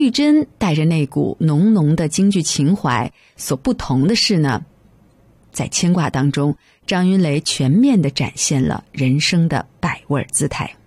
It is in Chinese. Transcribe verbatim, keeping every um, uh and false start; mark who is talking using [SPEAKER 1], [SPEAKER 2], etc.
[SPEAKER 1] 玉珍带着那股浓浓的京剧情怀，所不同的是呢，在牵挂当中，张云雷全面地展现了人生的百味姿态。